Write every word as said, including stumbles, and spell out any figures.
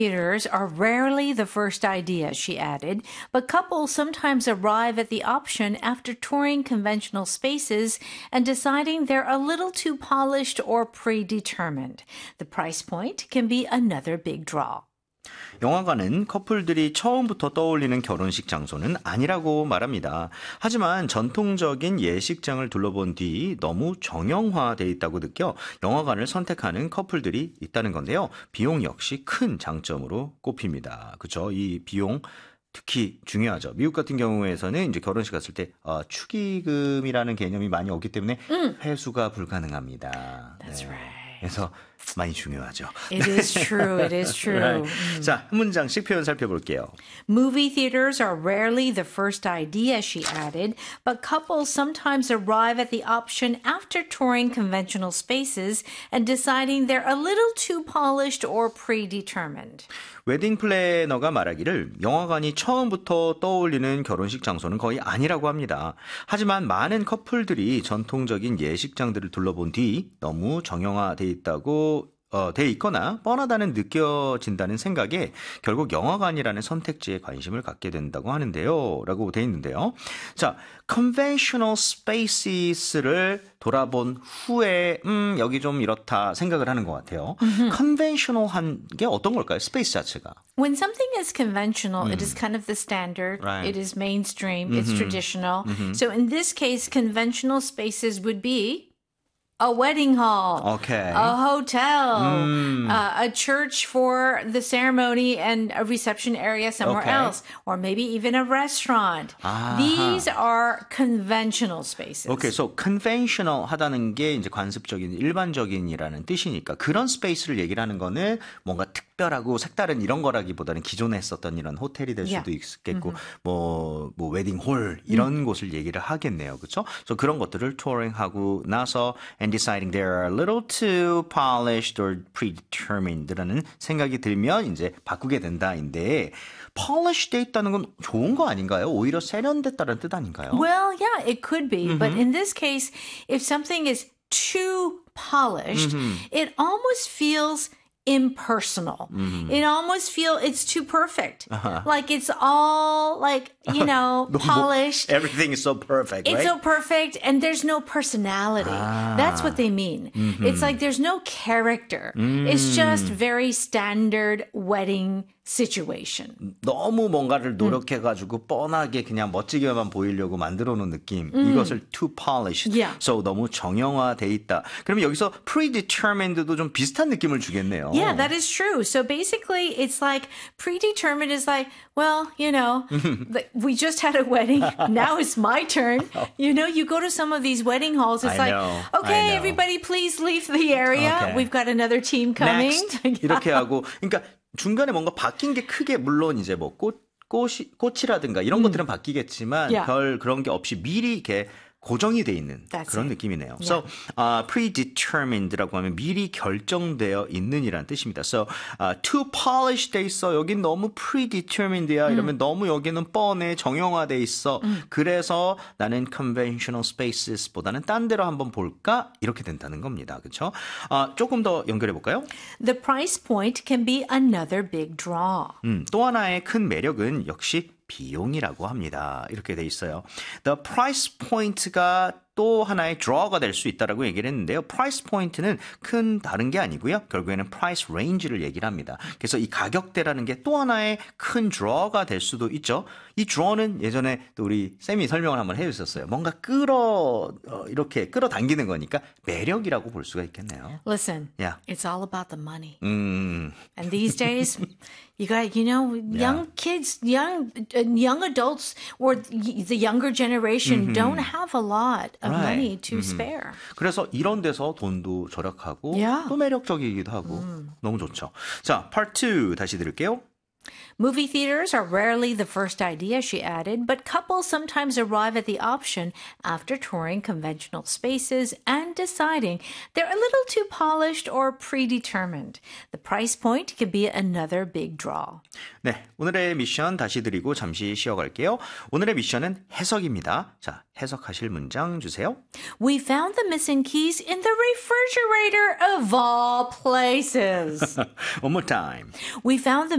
Theaters are rarely the first idea, she added, but couples sometimes arrive at the option after touring conventional spaces and deciding they're a little too polished or predetermined. The price point can be another big draw. 영화관은 커플들이 처음부터 떠올리는 결혼식 장소는 아니라고 말합니다. 하지만 전통적인 예식장을 둘러본 뒤 너무 정형화돼 있다고 느껴 영화관을 선택하는 커플들이 있다는 건데요. 비용 역시 큰 장점으로 꼽힙니다. 그렇죠? 이 비용 특히 중요하죠. 미국 같은 경우에서는 이제 결혼식 갔을 때 어, 축의금이라는 개념이 많이 없기 때문에 음. 회수가 불가능합니다. That's 네. right. 그래서 많이 중요하죠. It is true. It is true. Right. 음. 자, 한 문장씩 표현 살펴볼게요. Movie theaters are rarely the first idea, she added, but couples sometimes arrive at the option after touring conventional spaces and deciding they're a little too polished or predetermined. 웨딩 플래너가 말하기를 영화관이 처음부터 떠올리는 결혼식 장소는 거의 아니라고 합니다. 하지만 많은 커플들이 전통적인 예식장들을 둘러본 뒤 너무 정형화돼 있다고 어, 돼 있거나 뻔하다는 느껴진다는 생각에 결국 영화관이라는 선택지에 관심을 갖게 된다고 하는데요. 라고 돼 있는데요. 자, conventional spaces를 돌아본 후에 음, 여기 좀 이렇다 생각을 하는 것 같아요. Mm-hmm. conventional한 게 어떤 걸까요? 스페이스 자체가. When something is conventional, mm. it is kind of the standard. Right. It is mainstream. Mm-hmm. It's traditional. Mm-hmm. So in this case, conventional spaces would be a wedding hall, okay. a hotel, mm. uh, a church for the ceremony and a reception area somewhere okay. else, or maybe even a restaurant. Uh-huh. These are conventional spaces. Okay, so conventional 하다는 게 이제 관습적인, 일반적인이라는 뜻이니까 그런 스페이스를 얘기를 하는 거는 뭔가 특별하고 색다른 이런 거라기보다는 기존에 했었던 이런 호텔이 될 수도 yeah. 있겠고 mm-hmm. 뭐, 뭐 웨딩홀 이런 mm. 곳을 얘기를 하겠네요. 그렇죠? 그래서 그런 것들을 투어링하고 나서 and deciding they're a little too polished or predetermined라는 생각이 들면 이제 바꾸게 된다인데 polished 돼 있다는 건 좋은 거 아닌가요? 오히려 세련됐다는 뜻 아닌가요? Well, yeah, it could be. Mm-hmm. But in this case, if something is too polished, mm-hmm. it almost feels impersonal. Mm-hmm. It almost feel it's too perfect. Uh-huh. Like it's all like, you know, polished. Everything is so perfect, It's right? so perfect and there's no personality. Ah. That's what they mean. Mm-hmm. It's like there's no character. Mm. It's just very standard wedding situation. 너무 뭔가를 노력해가지고 음. 뻔하게 그냥 멋지게만 보이려고 만들어 놓은 느낌. 음. 이것을 too polished. Yeah. So 너무 정형화돼 있다. 그러면 여기서 predetermined도 좀 비슷한 느낌을 주겠네요. Yeah, that is true. So basically it's like predetermined is like, well, you know, we just had a wedding. Now it's my turn. You know, you go to some of these wedding halls. It's I like, know, okay, everybody please leave the area. Okay. We've got another team coming. Next. 이렇게 하고. 그러니까 중간에 뭔가 바뀐 게 크게 물론 이제 뭐 꽃, 꽃이, 꽃이라든가 이런 음. 것들은 바뀌겠지만 yeah. 별 그런 게 없이 미리 이렇게 고정이 돼 있는 That's 그런 it. 느낌이네요. Yeah. So, uh, predetermined라고 하면 미리 결정되어 있는이라는 뜻입니다. So, uh, too polished 돼 있어. 여긴 너무 predetermined야. 음. 이러면 너무 여기는 뻔해. 정형화돼 있어. 음. 그래서 나는 conventional spaces보다는 딴 데로 한번 볼까? 이렇게 된다는 겁니다. 그렇죠? Uh, 조금 더 연결해 볼까요? The price point can be another big draw. 음, 또 하나의 큰 매력은 역시 비용이라고 합니다. 이렇게 돼 있어요. The price point가 또 하나의 draw가 될 수 있다라고 얘기를 했는데요. price point는 큰 다른 게 아니고요. 결국에는 price range를 얘기를 합니다. 그래서 이 가격대라는 게 또 하나의 큰 draw가 될 수도 있죠. 이 draw는 예전에 또 우리 쌤이 설명을 한번 해주셨어요. 뭔가 끌어 어, 이렇게 끌어당기는 거니까 매력이라고 볼 수가 있겠네요. Listen, yeah. it's all about the money. 음. And these days, you got, you know, young yeah. kids, young young adults, or the younger generation mm-hmm. don't have a lot of right. money to mm-hmm. spare. 그래서 이런 데서 돈도 절약하고 yeah. 또 매력적이기도 하고 음. 너무 좋죠. 자, part two 다시 들을게요. Movie theaters are rarely the first idea, she added, but couples sometimes arrive at the option after touring conventional spaces and deciding they're a little too polished or predetermined. The price point can be another big draw. 네, 오늘의 미션 다시 드리고 잠시 쉬어갈게요. 오늘의 미션은 해석입니다. 자, 해석하실 문장 주세요. We found the missing keys in the refrigerator of all places. One more time. We found the